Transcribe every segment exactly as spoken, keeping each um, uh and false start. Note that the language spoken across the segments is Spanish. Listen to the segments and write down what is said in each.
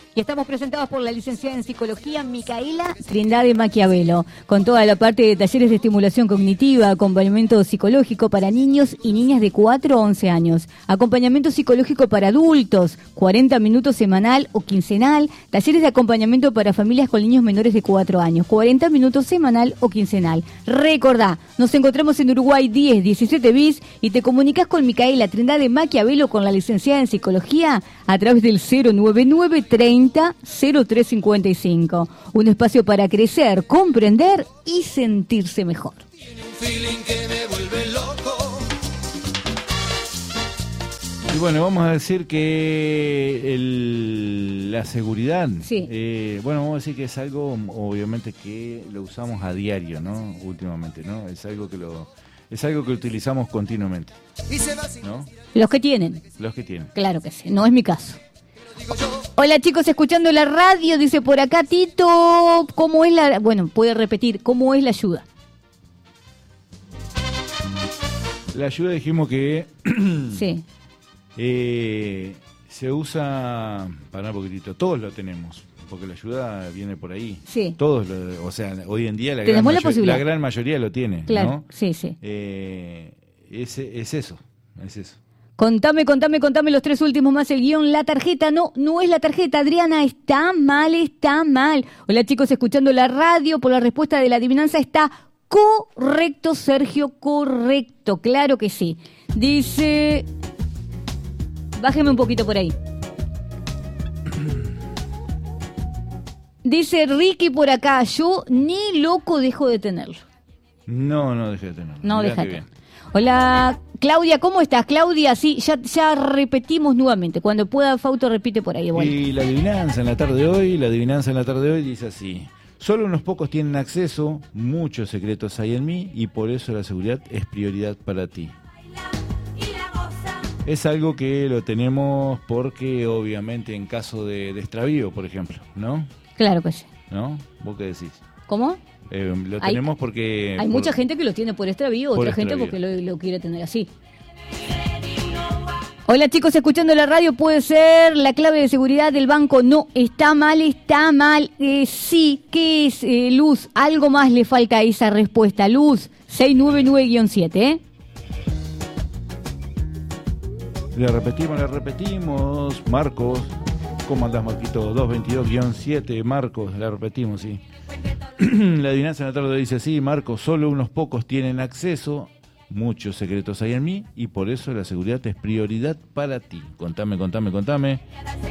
Y estamos presentados por la licenciada en psicología Micaela Trindade Maquiavelo, con toda la parte de talleres de estimulación cognitiva, acompañamiento psicológico para niños y niñas de cuatro a once años, acompañamiento psicológico para adultos, cuarenta minutos semanal o quincenal, talleres de acompañamiento para familias con niños menores de cuatro años, cuarenta minutos semanal o quincenal. Recordá, nos encontramos en Uruguay diez diecisiete bis y te comunicas con Micaela Trindade Maquiavelo, con la licenciada en psicología, a través del cero nueve nueve treinta cero tres cincuenta y cinco. Un espacio para crecer, comprender y sentirse mejor. Tiene un feeling que me vuelve loco. Y bueno, vamos a decir que el, la seguridad, sí. eh, bueno, vamos a decir que es algo, obviamente, que lo usamos a diario, ¿no? Últimamente, ¿no? Es algo que lo, es algo que utilizamos continuamente, ¿no? Los que tienen. Los que tienen. Claro que sí, no es mi caso. Hola chicos, escuchando la radio, dice por acá Tito, ¿cómo es la...? Bueno, puede repetir, ¿cómo es la ayuda? La ayuda dijimos que... sí. Eh, se usa, para un poquitito, todos lo tenemos, porque la ayuda viene por ahí. Sí. Todos, lo, o sea, hoy en día la gran, mayor, la, la gran mayoría lo tiene. Claro, ¿no? sí, sí. Eh, es, es eso, es eso. Contame, contame, contame los tres últimos más el guión. La tarjeta, no, no es la tarjeta, Adriana, está mal, está mal. Hola chicos, escuchando la radio, por la respuesta de la adivinanza está correcto, Sergio, correcto, claro que sí. Dice, bájeme un poquito por ahí. Dice Ricky por acá, yo ni loco dejo de tenerlo. No, no dejé de tenerlo. No, deja de tenerlo. Hola, Claudia, ¿cómo estás? Claudia, sí, ya, ya repetimos nuevamente. Cuando pueda, Fausto repite por ahí. Bueno. Y la adivinanza en la tarde de hoy, la adivinanza en la tarde de hoy dice así. Solo unos pocos tienen acceso, muchos secretos hay en mí y por eso la seguridad es prioridad para ti. Es algo que lo tenemos porque obviamente en caso de, de extravío, por ejemplo, ¿no? Claro que sí. ¿No? ¿Vos qué decís? ¿Cómo? Eh, lo tenemos hay, porque... Hay por, mucha gente que lo tiene por extravío, por otra extravío. gente porque lo, lo quiere tener así. Hola chicos, escuchando la radio, ¿puede ser la clave de seguridad del banco? No, está mal, está mal. Eh, sí, ¿qué es, eh, Luz? Algo más le falta a esa respuesta. Luz, seiscientos noventa y nueve guion siete, ¿eh? Le repetimos, le repetimos. Marcos, ¿cómo andás, Marquito? doscientos veintidós guion siete, Marcos, le repetimos, sí. La adivinanza en la tarde dice así, Marcos, solo unos pocos tienen acceso, muchos secretos hay en mí y por eso la seguridad es prioridad para ti. Contame, contame, contame.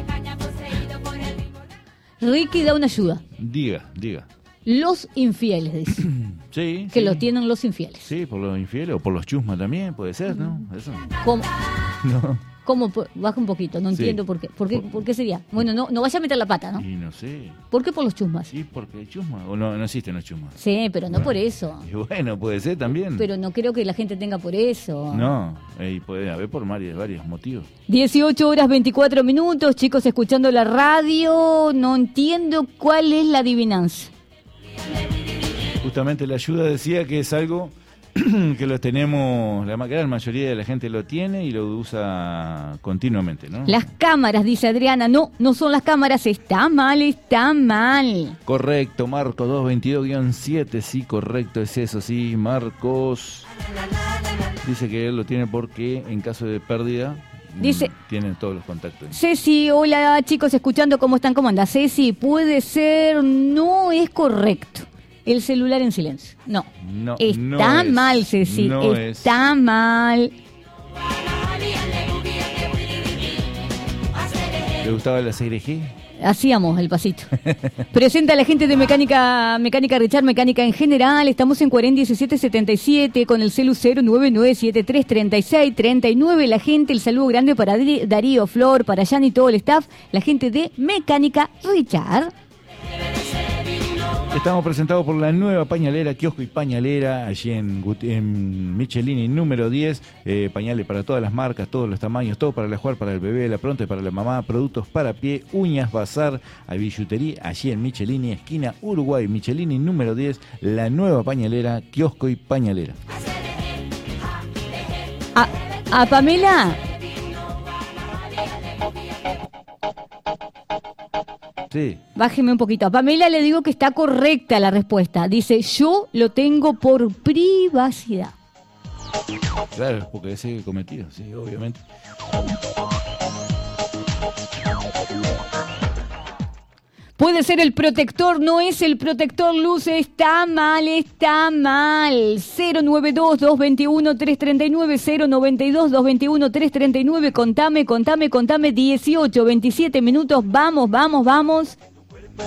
Ricky da una ayuda. Diga, diga. Los infieles, dice. Sí. Que sí. lo tienen los infieles. Sí, por los infieles o por los chusmas también, puede ser, ¿no? Eso. ¿Cómo? No. ¿Cómo? Baja un poquito, no Sí. entiendo por qué. ¿Por qué, por qué sería? Bueno, no, no vaya a meter la pata, ¿no? Y no sé. ¿Por qué por los chusmas? Sí, porque chusma. O no, no existen los chusmas. Sí, pero no bueno. por eso. Y bueno, puede ser también. Pero no creo que la gente tenga por eso. No, y puede haber por varios, varios motivos. dieciocho horas veinticuatro minutos, chicos, escuchando la radio. No entiendo cuál es la adivinanza. Justamente la ayuda decía que es algo que lo tenemos, la gran mayoría de la gente lo tiene y lo usa continuamente, ¿no? Las cámaras, dice Adriana. No, no son las cámaras. Está mal, está mal. Correcto, Marcos, doscientos veintidós guion siete, sí, correcto, es eso, sí, Marcos. Dice que él lo tiene porque en caso de pérdida... Dice, tienen todos los contactos. Ceci, hola chicos, escuchando cómo están, cómo anda. Ceci, puede ser, no es correcto. El celular en silencio. No. No, está no es, mal, Ceci. No está es. mal. ¿Le gustaba la C R G? Hacíamos el pasito. Presenta a la gente de Mecánica Mecánica Richard, Mecánica en general. Estamos en cuarenta diecisiete setenta y siete con el celu cero nueve nueve siete tres treinta y seis treinta y nueve. La gente, el saludo grande para Darío, Flor, para Jan y todo el staff. La gente de Mecánica Richard. Estamos presentados por la nueva pañalera, kiosco y pañalera, allí en, en Michelini número diez, eh, pañales para todas las marcas, todos los tamaños, todo para la jugar, para el bebé, la pronta y para la mamá, productos para pie, uñas, bazar, hay billutería, allí en Michelini, esquina Uruguay, Michelini número diez, la nueva pañalera, kiosco y pañalera. A, a Pamela... Sí. Bájeme un poquito. A Pamela le digo que está correcta la respuesta. Dice, yo lo tengo por privacidad. Claro, porque ese es el cometido, sí, obviamente. Puede ser el protector, no es el protector, Luz, está mal, está mal. cero nueve dos, dos dos uno, tres tres nueve, cero nueve dos, dos dos uno, tres tres nueve, contame, contame, contame, dieciocho, veintisiete minutos, vamos, vamos, vamos.